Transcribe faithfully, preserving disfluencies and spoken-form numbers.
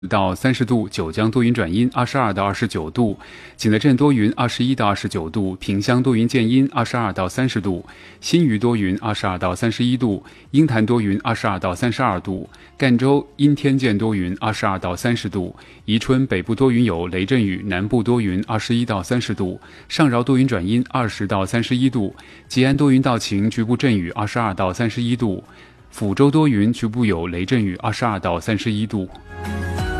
到三十度，九江多云转阴，二十二到二十九度；景德镇多云，二十一到二十九度；萍乡多云见阴，二十二到三十度；新余多云，二十二到三十一度；鹰潭多云，二十二到三十二度；赣州阴天见多云，二十二到三十度；宜春北部多云有雷阵雨，南部多云，二十一到三十度；上饶多云转阴，二十到三十一度；吉安多云到晴，局部阵雨，二十二到三十一度；抚州多云，局部有雷阵雨，二十二到三十一度。